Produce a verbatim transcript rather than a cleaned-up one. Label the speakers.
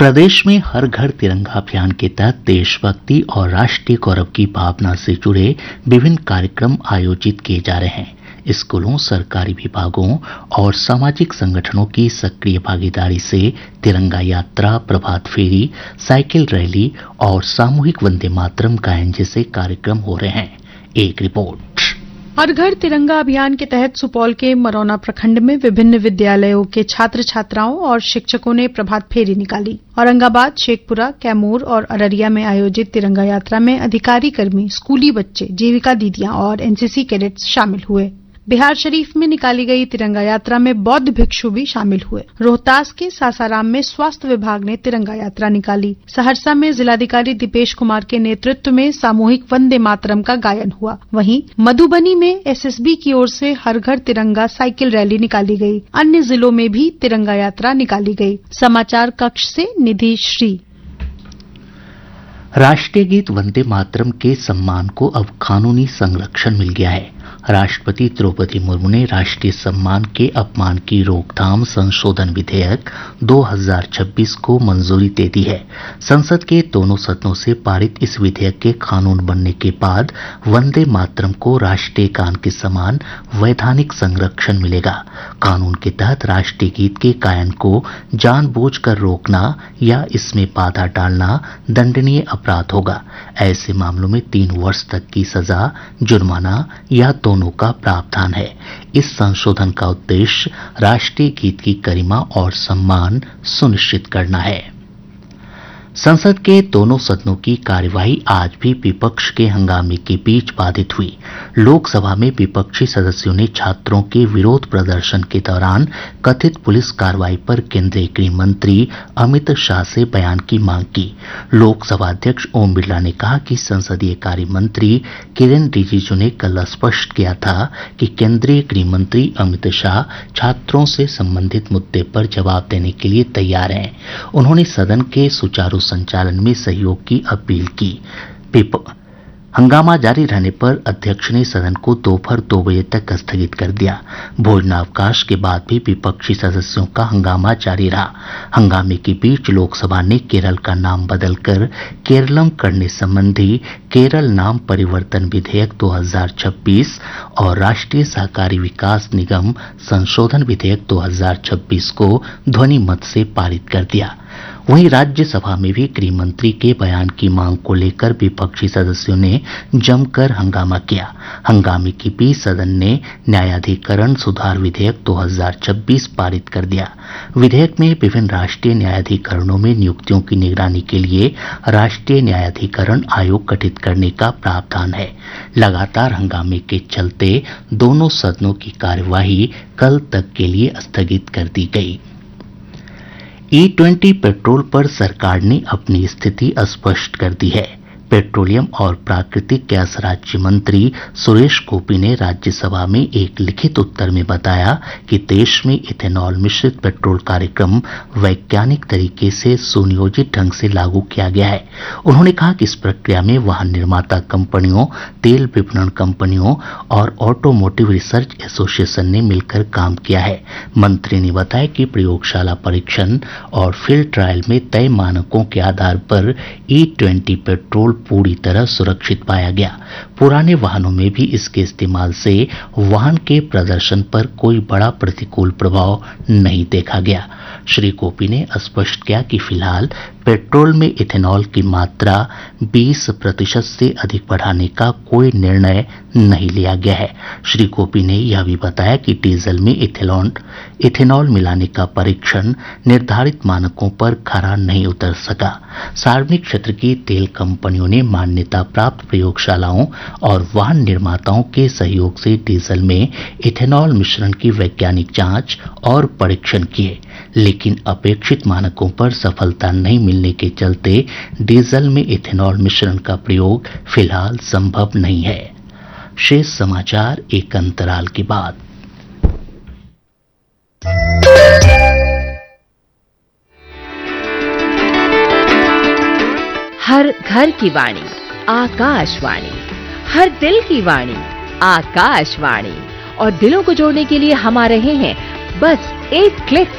Speaker 1: प्रदेश में हर घर तिरंगा अभियान के तहत देशभक्ति और राष्ट्रीय गौरव की भावना से जुड़े विभिन्न कार्यक्रम आयोजित किए जा रहे हैं। स्कूलों, सरकारी विभागों और सामाजिक संगठनों की सक्रिय भागीदारी से तिरंगा यात्रा, प्रभात फेरी, साइकिल रैली और सामूहिक वंदे मातरम गायन जैसे कार्यक्रम हो रहे हैं। एक रिपोर्ट।
Speaker 2: हर घर तिरंगा अभियान के तहत सुपौल के मरौना प्रखंड में विभिन्न विद्यालयों के छात्र छात्राओं और शिक्षकों ने प्रभात फेरी निकाली। औरंगाबाद, शेखपुरा, कैमूर और अररिया में आयोजित तिरंगा यात्रा में अधिकारी, कर्मी, स्कूली बच्चे, जीविका दीदियां और एनसीसी कैडेट्स शामिल हुए। बिहार शरीफ में निकाली गई तिरंगा यात्रा में बौद्ध भिक्षु भी शामिल हुए। रोहतास के सासाराम में स्वास्थ्य विभाग ने तिरंगा यात्रा निकाली। सहरसा में जिलाधिकारी दीपेश कुमार के नेतृत्व में सामूहिक वंदे मातरम का गायन हुआ। वहीं मधुबनी में एसएसबी की ओर से हर घर तिरंगा साइकिल रैली निकाली गई। अन्य जिलों में भी तिरंगा यात्रा निकाली गई। समाचार कक्ष से निधि श्री।
Speaker 1: राष्ट्रीय गीत वंदे मातरम के सम्मान को अब कानूनी संरक्षण मिल गया है। राष्ट्रपति द्रौपदी मुर्मू ने राष्ट्रीय सम्मान के अपमान की रोकथाम संशोधन विधेयक दो हज़ार छब्बीस को मंजूरी दे दी है। संसद के दोनों सदनों से पारित इस विधेयक के कानून बनने के बाद वंदे मातरम को राष्ट्रीय गान के समान वैधानिक संरक्षण मिलेगा। कानून के तहत राष्ट्रीय गीत के गायन को जानबूझकर रोकना या इसमें बाधा डालना दंडनीय अपराध होगा। ऐसे मामलों में तीन वर्ष तक की सजा, जुर्माना या दोनों का प्रावधान है। इस संशोधन का उद्देश्य राष्ट्रीय गीत की गरिमा और सम्मान सुनिश्चित करना है। संसद के दोनों सदनों की कार्यवाही आज भी विपक्ष के हंगामे के बीच बाधित हुई। लोकसभा में विपक्षी सदस्यों ने छात्रों के विरोध प्रदर्शन के दौरान कथित पुलिस कार्रवाई पर केंद्रीय गृह मंत्री अमित शाह से बयान की मांग की। लोकसभा अध्यक्ष ओम बिरला ने कहा कि संसदीय कार्य मंत्री किरेन रिजिजू ने कल स्पष्ट किया था कि केंद्रीय गृह मंत्री अमित शाह छात्रों से संबंधित मुद्दे पर जवाब देने के लिए तैयार हैं। उन्होंने सदन के सुचारू संचालन में सहयोग की अपील की। हंगामा जारी रहने पर अध्यक्ष ने सदन को दोपहर दो बजे तक स्थगित कर दिया। भोजनावकाश के बाद भी विपक्षी सदस्यों का हंगामा जारी रहा। हंगामे के बीच लोकसभा ने केरल का नाम बदलकर केरलम करने संबंधी केरल नाम परिवर्तन विधेयक दो हज़ार छब्बीस और राष्ट्रीय सहकारी विकास निगम संशोधन विधेयक दो हज़ार छब्बीस को ध्वनि मत से पारित कर दिया। वहीं राज्यसभा में भी गृह मंत्री के बयान की मांग को लेकर विपक्षी सदस्यों ने जमकर हंगामा किया। हंगामे के बीच सदन ने न्यायाधिकरण सुधार विधेयक दो हज़ार छब्बीस पारित कर दिया। विधेयक में विभिन्न राष्ट्रीय न्यायाधिकरणों में नियुक्तियों की निगरानी के लिए राष्ट्रीय न्यायाधिकरण आयोग गठित करने का प्रावधान है। लगातार हंगामे के चलते दोनों सदनों की कार्यवाही कल तक के लिए स्थगित कर दी गई। ई ट्वेंटी पेट्रोल पर सरकार ने अपनी स्थिति स्पष्ट कर दी है। पेट्रोलियम और प्राकृतिक गैस राज्य मंत्री सुरेश गोपी ने राज्यसभा में एक लिखित उत्तर में बताया कि देश में इथेनॉल मिश्रित पेट्रोल कार्यक्रम वैज्ञानिक तरीके से सुनियोजित ढंग से लागू किया गया है। उन्होंने कहा कि इस प्रक्रिया में वाहन निर्माता कंपनियों, तेल विपणन कंपनियों और ऑटोमोटिव रिसर्च एसोसिएशन ने मिलकर काम किया है। मंत्री ने बताया कि प्रयोगशाला परीक्षण और फील्ड ट्रायल में तय मानकों के आधार पर ई ट्वेंटी पेट्रोल पूरी तरह सुरक्षित पाया गया। पुराने वाहनों में भी इसके इस्तेमाल से वाहन के प्रदर्शन पर कोई बड़ा प्रतिकूल प्रभाव नहीं देखा गया। श्री गोपी ने स्पष्ट किया कि फिलहाल पेट्रोल में इथेनॉल की मात्रा बीस प्रतिशत से अधिक बढ़ाने का कोई निर्णय नहीं लिया गया है। श्री गोपी ने यह भी बताया कि डीजल में इथेनॉल इथेनॉल मिलाने का परीक्षण निर्धारित मानकों पर खरा नहीं उतर सका। सार्वजनिक क्षेत्र की तेल कंपनियों ने मान्यता प्राप्त प्रयोगशालाओं और वाहन निर्माताओं के सहयोग से डीजल में इथेनॉल मिश्रण की वैज्ञानिक जांच और परीक्षण किए, लेकिन अपेक्षित मानकों पर सफलता नहीं मिलने के चलते डीजल में इथेनॉल मिश्रण का प्रयोग फिलहाल संभव नहीं है। शेष समाचार एक अंतराल के बाद।
Speaker 3: हर घर की वाणी आकाशवाणी, हर दिल की वाणी आकाशवाणी, और दिलों को जोड़ने के लिए हम आ रहे हैं बस एक क्लिक